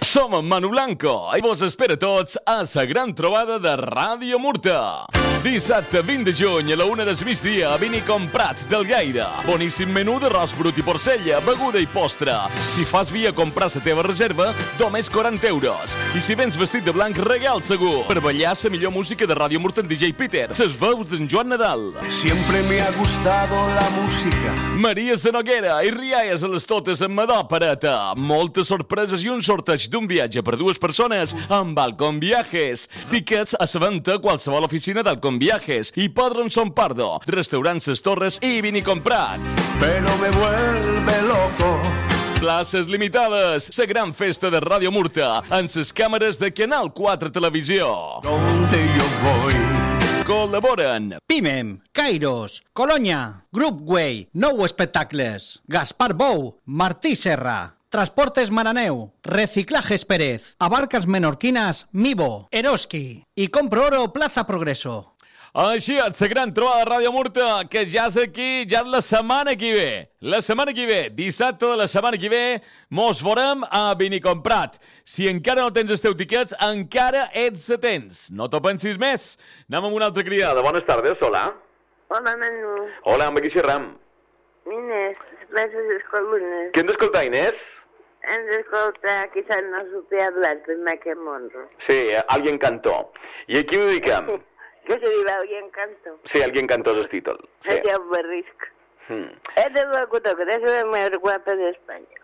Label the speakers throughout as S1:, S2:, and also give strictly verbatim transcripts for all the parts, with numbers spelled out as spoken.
S1: Som en Manu Blanco i vos espera tots a la gran trobada de Ràdio Murta. Dissabte vint de juny a la una del migdia a Vini Comprat del Gaire. Boníssim menú d'arròs brut i porcella, beguda i postre. Si fas via comprar la teva reserva, només quaranta euros. I si vens vestit de blanc, regal segur. Per ballar la millor música de Ràdio Murta en D J Peter. Ses veus d'en Joan Nadal.
S2: Siempre me ha gustado la música.
S1: Maria Sanoguera i rialles a les totes amb Madó Pareta. Moltes sorpreses i un sorteig d'un viatge per dues persones amb Alcon Viajes. Tickets a la venda a qualsevol oficina d'Alcon Viajes. Hipòdrom Son Pardo, restaurant Ses Torres i Vini Comprat.
S2: Pero me vuelve loco.
S1: Places limitades. La gran festa de Ràdio Murta en les càmeres de Canal quatre Televisió.
S2: Donde yo voy.
S1: Col·laboren
S3: Pimem, Kairos, Colonia, Groupway, Nou Espectacles, Gaspar Bou, Martí Serra, Transportes Maraneu, Reciclajes Pérez, Abarcas Menorquinas, Mivo, Eroski i Compro Oro Plaza Progreso.
S1: Així és, la gran trobada de Ràdio Murta, que ja és aquí, ja és la setmana que ve. La setmana que ve, dissabte de la setmana que ve, mos veurem a Vinicomprat. Si encara no tens els teus tiquets, encara ets a temps. No t'ho pensis més. Anem amb una altra cridada. Bones tardes, hola.
S4: Hola, Manu.
S1: Hola, amb qui xerram?
S4: Inés, places escollunes.
S1: Qui hem d'escoltar, Inés?
S4: Hem d'escoltar, quizás no supe hablar, pues me que monro.
S1: Sí, alguien cantó. I a qui ho dediquem?
S4: Que se diu alguien canto.
S1: Sí, alguien cantó és el títol. Sí.
S4: Ja ho barrisc.
S1: Hmm.
S4: És el locutor, que és la més guapa d'Espanya.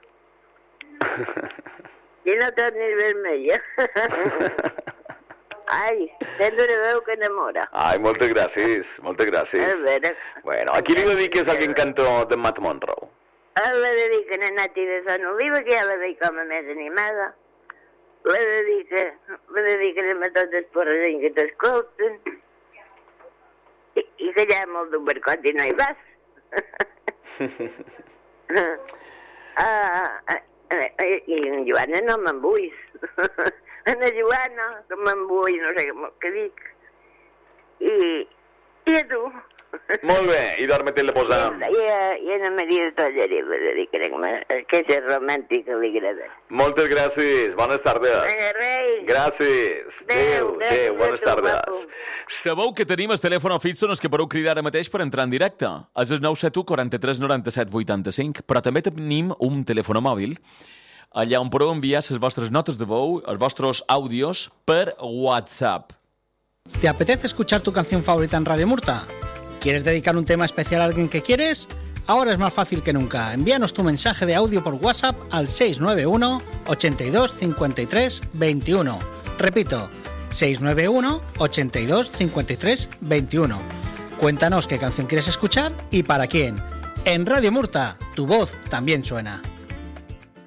S4: I no tot ni vermella. Ai, tens una veu que enamora.
S1: Ai, moltes gràcies, moltes gràcies.
S4: A veure.
S1: Bueno, a qui li dediques alguien cantó de Matt Monroe?
S4: A la dediquen a Nati de Sant Oliva, que ja la veig com a més animada. La dedica, la dediquen a tots els porresenys que t'escolten. I, I que ja molt d'un barcot i no hi vas. ah, ah, ah, I en Joana no me'n vull. En la Joana, que me'n vull, no sé què dic. I, i a tu.
S1: Molt bé, i dorme-te la posam.
S4: I a, i a la Maria de Tolleri la dedicarem, que és romàntica, li agrada.
S1: Moltes gràcies, bones tardes.
S4: Vinga, rei.
S1: Gràcies. Adéu, adéu, bones tardes. Sabeu que tenim el telèfon fix on es que podeu cridar ara mateix per entrar en directe. És el nou set u quaranta-tres noranta-set vuitanta-cinc, però també tenim un telèfon mòbil allà on podeu enviar les vostres notes de veu, els vostres àudios per WhatsApp.
S3: ¿Te apetece escuchar tu canción favorita en Radio Murta? ¿Quieres dedicar un tema especial a alguien que quieres? Ahora es más fácil que nunca. Envíanos tu mensaje de audio por WhatsApp al seis nueve uno, ochenta y dos, cincuenta y tres, veintiuno. Repito, seis nueve uno, ochenta y dos, cincuenta y tres, veintiuno. Cuéntanos qué canción quieres escuchar y para quién. En Radio Murta, tu voz también suena.